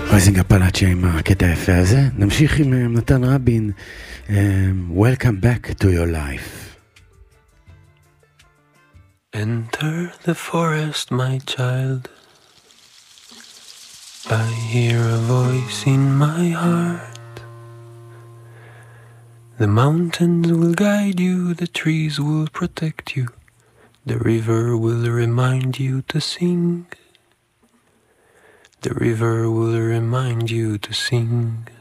רייזינג אפלצ'ה עם הקטע היפה הזה. נמשיך עם נתן רבין, Welcome back to your life. Enter the forest, my child. I hear a voice in my heart. The mountains will guide you, the trees will protect you, the river will remind you to sing. The river will remind you to sing.